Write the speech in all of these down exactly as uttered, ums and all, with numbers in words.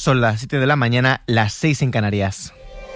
Son las siete de la mañana, las seis en Canarias.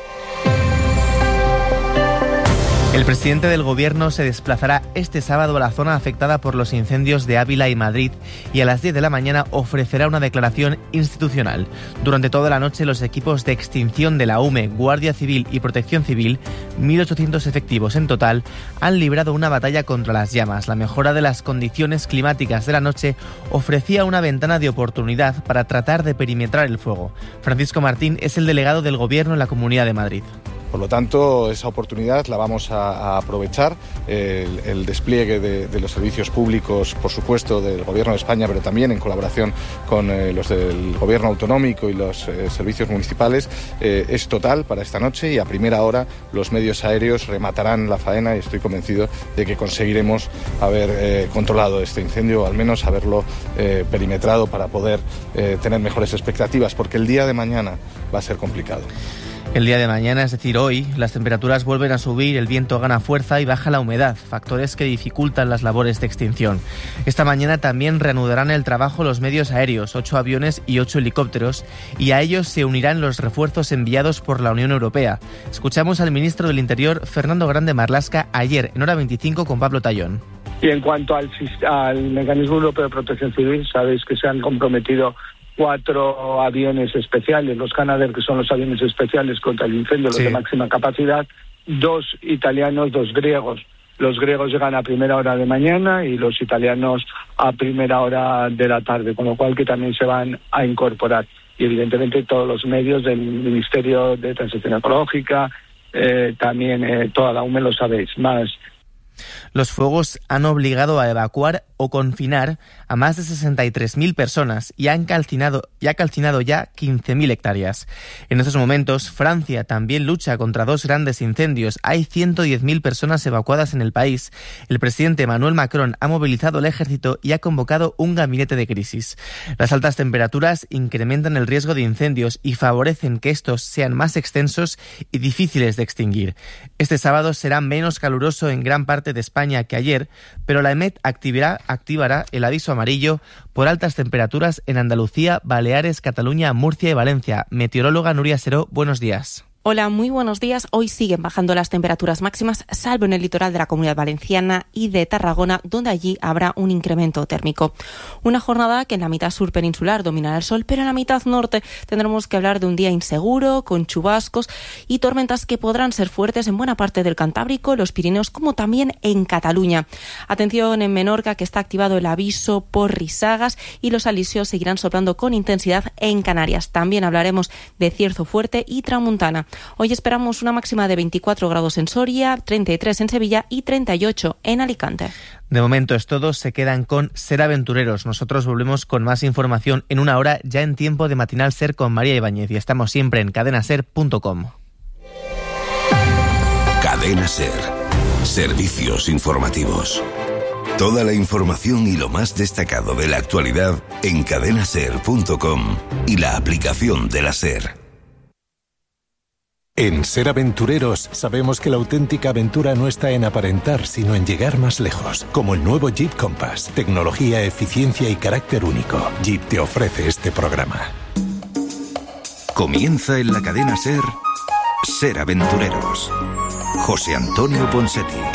El presidente del Gobierno se desplazará este sábado a la zona afectada por los incendios de Ávila y Madrid y a las diez de la mañana ofrecerá una declaración institucional. Durante toda la noche los equipos de extinción de la U M E, Guardia Civil y Protección Civil, mil ochocientos efectivos en total, han librado una batalla contra las llamas. La mejora de las condiciones climáticas de la noche ofrecía una ventana de oportunidad para tratar de perimetrar el fuego. Francisco Martín es el delegado del Gobierno en la Comunidad de Madrid. Por lo tanto, esa oportunidad la vamos a, a aprovechar. El, el despliegue de, de los servicios públicos, por supuesto, del Gobierno de España, pero también en colaboración con eh, los del Gobierno autonómico y los eh, servicios municipales, eh, es total para esta noche y a primera hora los medios aéreos rematarán la faena y estoy convencido de que conseguiremos haber eh, controlado este incendio o al menos haberlo eh, perimetrado para poder eh, tener mejores expectativas, porque el día de mañana va a ser complicado. El día de mañana, es decir, hoy, las temperaturas vuelven a subir, el viento gana fuerza y baja la humedad, factores que dificultan las labores de extinción. Esta mañana también reanudarán el trabajo los medios aéreos, ocho aviones y ocho helicópteros, y a ellos se unirán los refuerzos enviados por la Unión Europea. Escuchamos al ministro del Interior, Fernando Grande Marlaska, ayer en Hora veinticinco con Pablo Tallón. Y en cuanto al, al Mecanismo Europeo de Protección Civil, sabéis que se han comprometido cuatro aviones especiales, los Canadair, que son los aviones especiales contra el incendio, los sí. de máxima capacidad, dos italianos, dos griegos. Los griegos llegan a primera hora de mañana y los italianos a primera hora de la tarde, con lo cual que también se van a incorporar. Y evidentemente todos los medios del Ministerio de Transición Ecológica, eh, también eh, toda la U M E, lo sabéis, más. Los fuegos han obligado a evacuar o confinar a más de sesenta y tres mil personas y han calcinado, y ha calcinado ya quince mil hectáreas. En estos momentos, Francia también lucha contra dos grandes incendios. Hay ciento diez mil personas evacuadas en el país. El presidente Emmanuel Macron ha movilizado el ejército y ha convocado un gabinete de crisis. Las altas temperaturas incrementan el riesgo de incendios y favorecen que estos sean más extensos y difíciles de extinguir. Este sábado será menos caluroso en gran parte de España que ayer, pero la EMET activará, activará el aviso amarillo por altas temperaturas en Andalucía, Baleares, Cataluña, Murcia y Valencia. Meteoróloga Nuria Seró, buenos días. Hola, muy buenos días. Hoy siguen bajando las temperaturas máximas, salvo en el litoral de la Comunidad Valenciana y de Tarragona, donde allí habrá un incremento térmico. Una jornada que en la mitad sur peninsular dominará el sol, pero en la mitad norte tendremos que hablar de un día inseguro, con chubascos y tormentas que podrán ser fuertes en buena parte del Cantábrico, los Pirineos, como también en Cataluña. Atención en Menorca, que está activado el aviso por risagas, y los alisios seguirán soplando con intensidad en Canarias. También hablaremos de cierzo fuerte y tramuntana. Hoy esperamos una máxima de veinticuatro grados en Soria, treinta y tres en Sevilla y treinta y ocho en Alicante. De momento es todo, se quedan con Ser Aventureros. Nosotros volvemos con más información en una hora, ya en tiempo de Matinal Ser con María Ibáñez, y estamos siempre en cadena ser punto com. Cadena Ser. Servicios informativos. Toda la información y lo más destacado de la actualidad en cadena ser punto com y la aplicación de la Ser. En Ser Aventureros sabemos que la auténtica aventura no está en aparentar, sino en llegar más lejos. Como el nuevo Jeep Compass. Tecnología, eficiencia y carácter único. Jeep te ofrece este programa. Comienza en la cadena Ser, Ser Aventureros. José Antonio Ponseti.